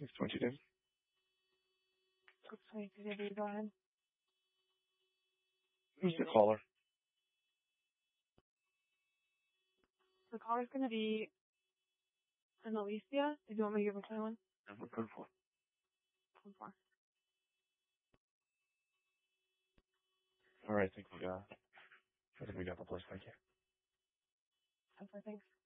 622, David. 622, David, go ahead. Who's the caller? The caller's going to be an Alicia. Did you want me to give her one? Number code 4. 4. All right, I think we got the place. Thank you. Okay, thanks.